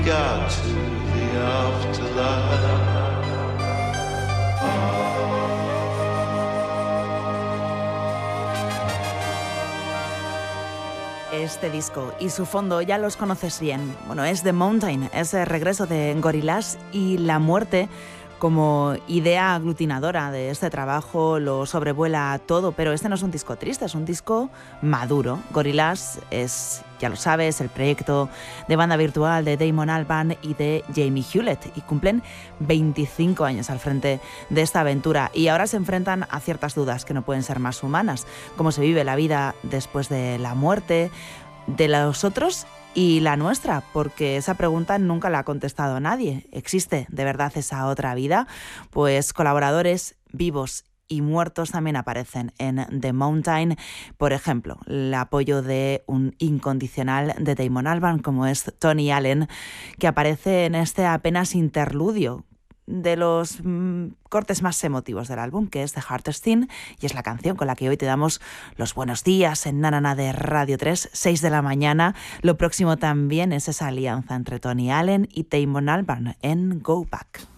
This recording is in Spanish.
got to the afterlife. Este disco y su fondo ya los conoces bien. Bueno, es The Mountain, es el regreso de Gorillaz y la muerte como idea aglutinadora de este trabajo lo sobrevuela todo, pero este no es un disco triste, es un disco maduro. Gorillaz es, ya lo sabes, el proyecto de banda virtual de Damon Albarn y de Jamie Hewlett, y cumplen 25 años al frente de esta aventura, y ahora se enfrentan a ciertas dudas que no pueden ser más humanas: cómo se vive la vida después de la muerte de los otros y la nuestra, porque esa pregunta nunca la ha contestado nadie. ¿Existe de verdad esa otra vida? Pues colaboradores vivos y muertos también aparecen en The Mountain. Por ejemplo, el apoyo de un incondicional de Damon Albarn, como es Tony Allen, que aparece en este apenas interludio de los cortes más emotivos del álbum, que es The Hardest Thing, y es la canción con la que hoy te damos los buenos días en Nanana de Radio 3, 6 de la mañana. Lo próximo también es esa alianza entre Tony Allen y Damon Albarn en Go Back.